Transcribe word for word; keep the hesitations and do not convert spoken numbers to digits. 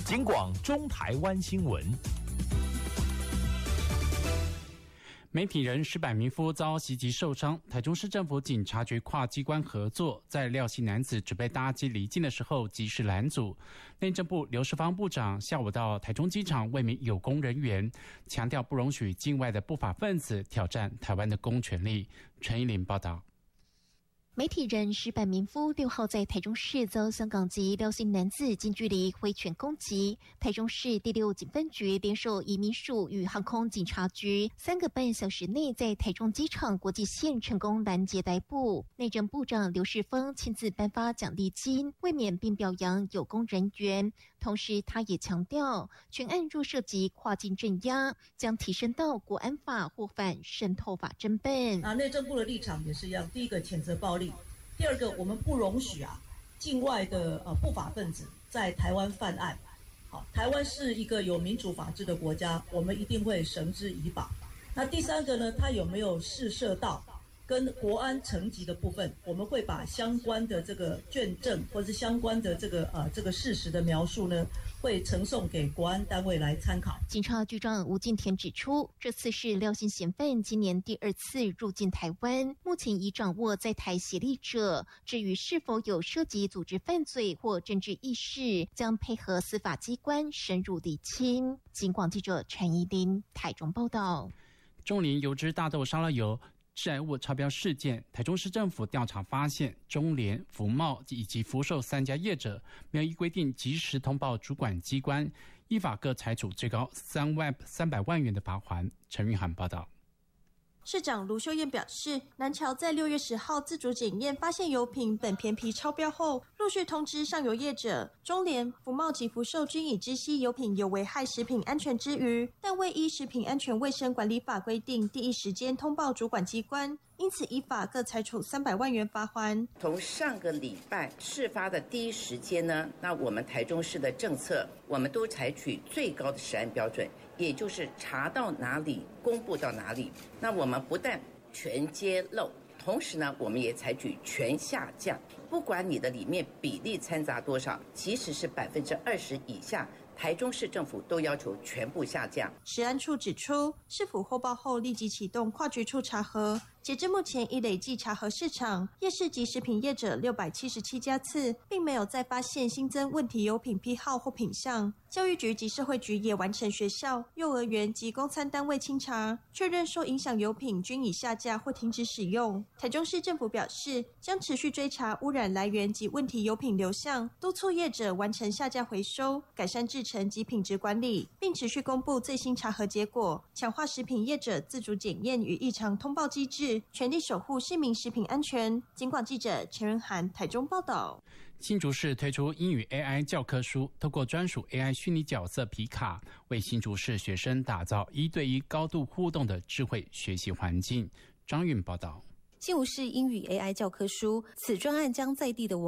警广中台湾新闻。 媒体人石柏明夫遭袭击受伤，台中市政府警察局跨机关合作，在廖姓男子准备搭机离境的时候及时拦阻。内政部刘世芳部长下午到台中机场为民有功人员，强调不容许境外的不法分子挑战台湾的公权力。陈依林报道。 媒体人石柏明夫六号在台中市遭香港籍廖姓男子近距离挥拳攻击，台中市第六警分局联手移民署与航空警察局，三个半小时内在台中机场国际线成功拦截逮捕。内政部长刘世芳亲自颁发奖励金，慰勉并表扬有功人员。同时，他也强调，全案若涉及跨境镇压，将提升到国安法或反渗透法侦办。 啊，内政部的立场也是一样，第一个谴责暴力。第二个，我们不容许啊，境外的呃不法分子在台湾犯案。好，台湾是一个有民主法治的国家，我们一定会绳之以法。那第三个呢，他有没有试射到跟国安层级的部分，我们会把相关的这个卷证或是相关的这个呃这个事实的描述呢，会呈送给国安单位来参考。 警察局长吴敬田指出，这次是廖姓嫌犯今年第二次入境台湾，目前已掌握在台协力者，至于是否有涉及组织犯罪或政治意识，将配合司法机关深入厘清。警广记者陈怡琳台中报道。 中联油脂大豆沙拉油致癌物超标事件，台中市政府调查发现，中联、福茂以及福寿三家业者没有依规定及时通报主管机关，依法各裁处最高三万三百万元的罚锾。陈玉涵报道。 市长卢秀燕表示，南侨在六月十号自主检验发现油品苯偏皮超标后，陆续通知上游业者，中联、福茂及福寿均已知悉油品有危害食品安全之余，但未依食品安全卫生管理法规定第一时间通报主管机关，因此依法各裁处三百万元罚锾。 从上个礼拜事发的第一时间呢，那我们台中市的政策，我们都采取最高的食安标准，也就是查到哪里公布到哪里。那我们不但全揭露，同时呢，我们也采取全下架，不管你的里面比例掺杂多少，即使是百分之二十以下，台中市政府都要求全部下架。 食安处指出，市府获报后立即启动跨局处查核，截至目前已累计查核市场、夜市及食品业者六百七十七家次，并没有再发现新增问题油品批号或品项。教育局及社会局也完成学校、幼儿园及供餐单位清查，确认受影响油品均已下架或停止使用。台中市政府表示，将持续追查污染来源及问题油品流向，督促业者完成下架回收，改善制程及品质管理，并持续公布最新查核结果，强化食品业者自主检验与异常通报机制，全力守护市民食品安全。警广记者陈仁涵台中报道。 新竹市推出英语 A I 教科书，透过专属 A I 虚拟角色皮卡，为新竹市学生打造一对一高度互动的智慧学习环境。张韵报道。 新竹市英语 A I 教科书，此专案将在地的文